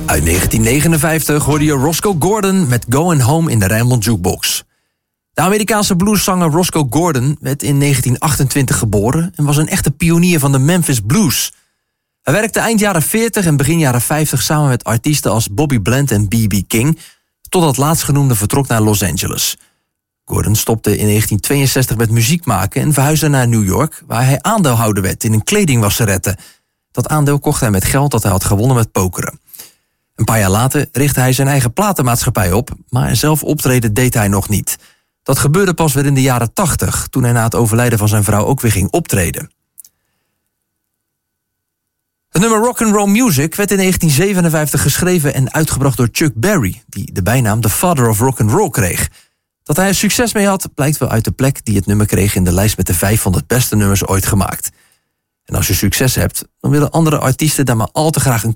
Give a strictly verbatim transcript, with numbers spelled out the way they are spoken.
Uit negentien negenenvijftig hoorde je Roscoe Gordon met Going Home in de Rijnmond Jukebox. De Amerikaanse blueszanger Roscoe Gordon werd in negentien achtentwintig geboren en was een echte pionier van de Memphis Blues. Hij werkte eind jaren veertig en begin jaren vijftig samen met artiesten als Bobby Bland en B B King, totdat laatstgenoemde vertrok naar Los Angeles. Gordon stopte in negentien tweeënzestig met muziek maken en verhuisde naar New York, waar hij aandeelhouder werd in een kledingwasserette. Dat aandeel kocht hij met geld dat hij had gewonnen met pokeren. Een paar jaar later richtte hij zijn eigen platenmaatschappij op, maar zelf optreden deed hij nog niet. Dat gebeurde pas weer in de jaren tachtig, toen hij na het overlijden van zijn vrouw ook weer ging optreden. Het nummer Rock'n'Roll Music werd in negentien zevenenvijftig geschreven en uitgebracht door Chuck Berry, die de bijnaam The Father of Rock'n'Roll kreeg. Dat hij er succes mee had, blijkt wel uit de plek die het nummer kreeg in de lijst met de vijfhonderd beste nummers ooit gemaakt. En als je succes hebt, dan willen andere artiesten daar maar al te graag een